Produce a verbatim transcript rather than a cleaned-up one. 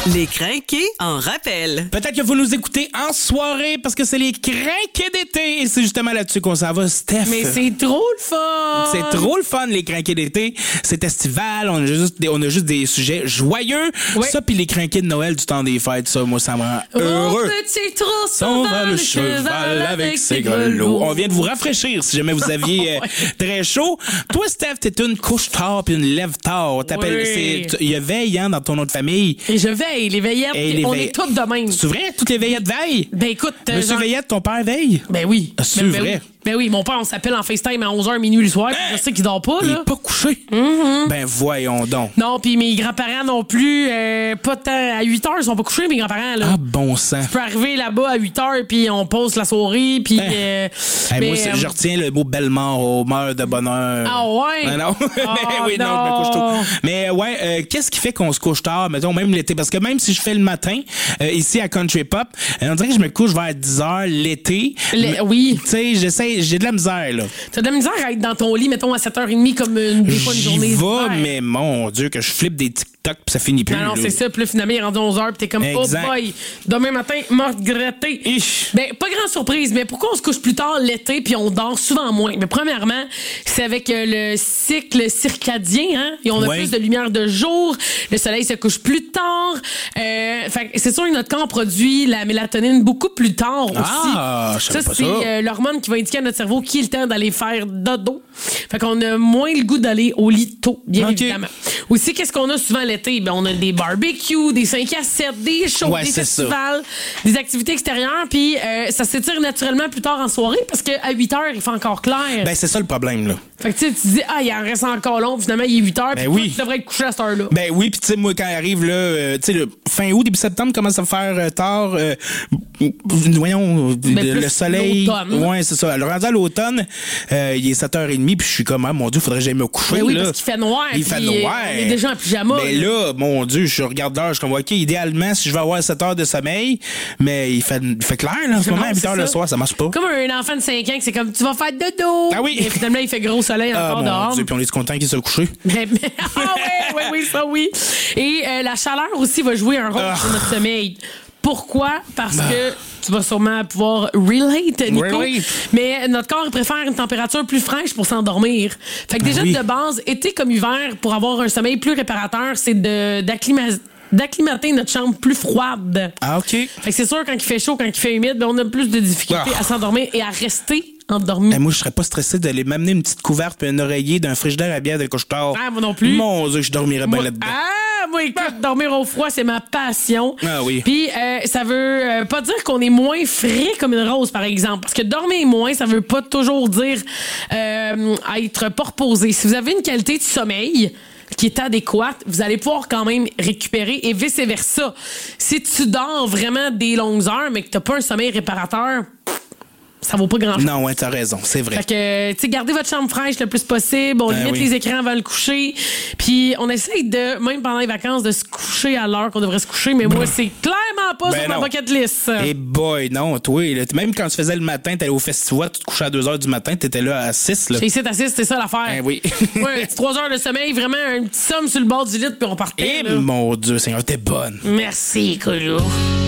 Les crinqués en rappel. Peut-être que vous nous écoutez en soirée parce que c'est les crinqués d'été. Et c'est justement là-dessus qu'on s'en va, Steph. Mais c'est trop le fun! C'est trop le fun, les crinqués d'été. C'est estival, on a juste des, on a juste des sujets joyeux. Oui. Ça, puis les crinqués de Noël du temps des fêtes, ça, moi, ça me rend heureux. Oh, petit trou S'en va le cheval avec ses grelots. On vient de vous rafraîchir si jamais vous aviez euh, très chaud. Toi, Steph, t'es une couche tard puis une lève tard. T'appelles, Oui. c'est, il y a veille, hein, dans ton autre famille. Et je veille, les veillettes, Et les on veille- est toutes de même. C'est vrai? Toutes les veillettes veillent? Ben écoute, euh, Monsieur genre- Veillette, ton père veille? Ben oui. Ah, c'est ben, ben vrai? oui. Ben oui, mon père, on s'appelle en FaceTime à onze heures minuit le soir. Je sais qu'il dort pas, Il là. est pas couché? Mm-hmm. Ben voyons donc. Non, puis mes grands-parents non plus, euh, pas tant. À huit heures, ils sont pas couchés, mes grands-parents, là. Ah, bon sang. Je peux arriver là-bas à huit heures, puis on pose la souris, puis... Hein. euh, Hey, mais, moi, c'est- euh, je retiens le mot belle-mort au meurt de bonheur. Ah ouais? Ah non? Ah Mais oui, non, je me couche non. tôt. Mais ouais, euh, qu'est-ce qui fait qu'on se couche tard, mettons, même l'été? Parce que même si je fais le matin, euh, ici à Country Pop, euh, on dirait que je me couche vers dix heures l'été. Le- Mais- oui. Tu sais, j'essaie, j'ai de la misère, là. T'as de la misère à être dans ton lit, mettons, à sept heures trente, comme une, des fois une J'y journée vais, d'hiver. mais mon Dieu, que je flippe des TikTok pis ça finit plus. Non, non, là. c'est ça. Puis là, finalement, il est rendu onze heures, puis t'es comme, Exact. oh boy, demain matin, morte grattée. Ich. Ben, pas grande surprise, mais pourquoi on se couche plus tard l'été, puis on dort souvent moins? Mais premièrement, c'est avec euh, le cycle circadien, hein? Et on a Ouais. plus de lumière de jour, le soleil se couche plus tard. Euh, fait que c'est sûr que notre corps produit la mélatonine beaucoup plus tard aussi. Ah, je savais ça, pas c'est ça. euh, l'hormone qui va indiquer à notre cerveau qu'il est le temps d'aller faire dodo. Fait qu'on a moins le goût d'aller au lit tôt, bien Ok. évidemment. Aussi, qu'est-ce qu'on a souvent l'été? Ben, on a des barbecues, des cinq à sept, des shows, Ouais, des c'est ça. festivals, des activités extérieures, puis euh, ça s'étire naturellement plus tard en soirée parce qu'à huit heures, il fait encore clair. Ben, c'est ça le problème, là. fait que tu sais, tu dis, ah, il en reste encore long, finalement, il est huit heures, Ben puis oui. toi, tu devrais être couché à cette heure-là. Ben oui, puis tu sais, moi, quand arrive, là, euh, tu sais, le fin août, début septembre, commence à faire euh, tard. Euh, voyons, euh, Ben, le, plus le soleil. l'automne. Ouais, c'est ça. Alors, rendu à l'automne, euh, il est sept heures trente, puis je suis comme, ah, mon Dieu, faudrait que j'aille me coucher, Ben oui, là. parce qu'il fait noir. Il fait puis, euh, noir. On est déjà en pyjama. Mais là, mon Dieu, je regarde l'heure, je suis comme, OK, idéalement, si je vais avoir sept heures de sommeil, mais il fait, il fait clair, là, en ce Non, moment, à huit c'est heures le ça. soir, ça marche pas. Comme un enfant de cinq ans, que c'est comme, tu vas faire dodo. Ah oui. Et finalement, il fait gros soleil Ah, encore mon dehors. Dieu, puis on est content qu'il soit couché. Mais- mais- ah oui, oui, oui, ça oui. Et euh, la chaleur aussi va jouer un rôle Ah. sur notre sommeil. Pourquoi? Parce que tu vas sûrement pouvoir relate, Nico. Relate. Mais notre corps il préfère une température plus fraîche pour s'endormir. Fait que déjà, oui. de base, été comme hiver, pour avoir un sommeil plus réparateur, c'est de, d'acclimater d'acclimater notre chambre plus froide. Ah, OK. Fait que c'est sûr, quand il fait chaud, quand il fait humide, ben, on a plus de difficultés Ah. à s'endormir et à rester endormi. Eh, moi, je serais pas stressé d'aller m'amener une petite couverte puis un oreiller d'un frigidaire à bière de couche-tard. Ah, moi non plus. Mon Dieu, je dormirais bien Moi- là-dedans. Ah, moi, écoute, dormir au froid, c'est ma passion. Ah oui. Puis, euh, ça veut euh, pas dire qu'on est moins frais comme une rose, par exemple. Parce que dormir moins, ça veut pas toujours dire euh, être pas reposé. Si vous avez une qualité de sommeil qui est adéquate, vous allez pouvoir quand même récupérer et vice-versa. Si tu dors vraiment des longues heures, mais que t'as pas un sommeil réparateur, ça vaut pas grand-chose. Non, ouais, t'as raison, c'est vrai. Fait que, tu sais, gardez votre chambre fraîche le plus possible. On Ben limite oui. les écrans avant le coucher. Puis, on essaye de, même pendant les vacances, de se coucher à l'heure qu'on devrait se coucher. Mais moi, c'est clairement pas Ben sur ma non. bucket list. Eh boy, non, toi, là, même quand tu faisais le matin, t'allais au festival, tu te couchais à deux heures du matin, t'étais là à six, là. J'ai ici assis, c'était ça l'affaire. Ben oui. Ouais, un petit trois heures de sommeil, vraiment un petit somme sur le bord du lit, puis on partait. Eh là. mon Dieu, Seigneur, t'es bonne. Merci, Colo.